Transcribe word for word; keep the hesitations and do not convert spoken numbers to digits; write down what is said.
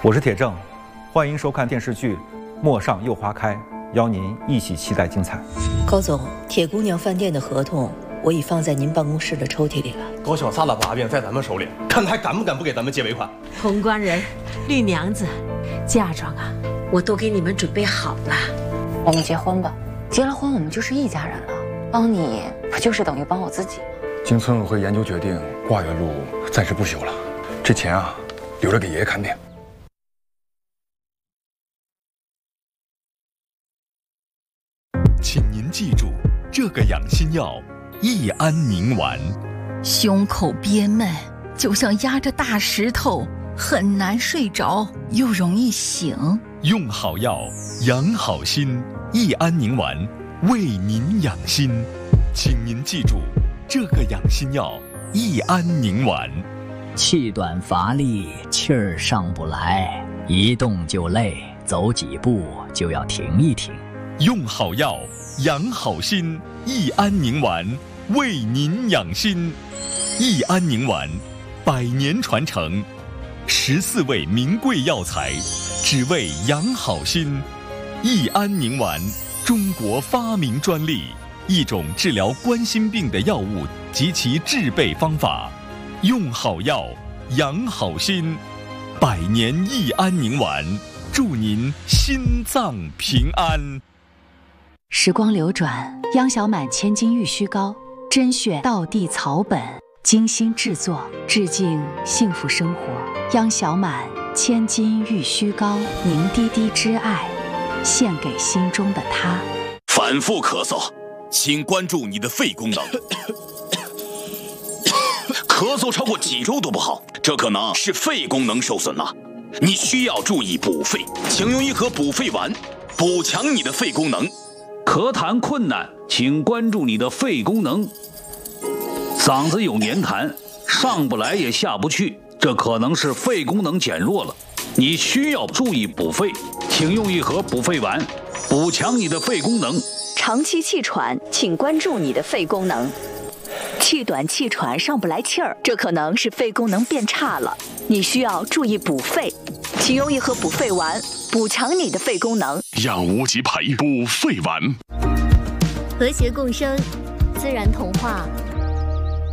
我是铁正，欢迎收看电视剧《陌上又花开》，邀您一起期待精彩。 高总，铁姑娘饭店的合同我已放在您办公室的抽屉里了。 高小撒的把柄在咱们手里，看他还敢不敢不给咱们结尾款。 潼关人、绿娘子，嫁妆啊，我都给你们准备好了。 我们结婚吧，结了婚我们就是一家人了。帮你不就是等于帮我自己？ 经村委会研究决定，挂月路暂时不修了，这钱啊，留着给爷爷看病。 请您记住，这个养心药益安宁丸。 胸口憋闷，就像压着大石头，很难睡着，又容易醒。 用好药，养好心。益安宁丸为您养心，请您记住，这个养心药益安宁丸。 气短乏力，气儿上不来，一动就累，走几步就要停一停。 用好药，养好心。益安宁丸为您养心。益安宁丸，百年传承，十四味名贵药材，只为养好心。益安宁丸，中国发明专利，一种治疗冠心病的药物及其制备方法。用好药，养好心。百年益安宁丸，祝您心脏平安。 时光流转，央小满千金玉虚膏，甄选道地草本，精心制作，致敬幸福生活。央小满千金玉虚膏，凝滴滴之爱，献给心中的他。 反复咳嗽，请关注你的肺功能。咳嗽超过几周都不好，这可能是肺功能受损了，你需要注意补肺，请用一盒补肺丸，补强你的肺功能。 咳痰困难，请关注你的肺功能。嗓子有黏痰，上不来也下不去，这可能是肺功能减弱了，你需要注意补肺，请用一盒补肺丸，补强你的肺功能。 长期气喘，请关注你的肺功能。气短气喘上不来气儿，这可能是肺功能变差了，你需要注意补肺，请用一盒补肺丸，补强你的肺功能。 养无极培补肺丸。 和谐共生，自然童话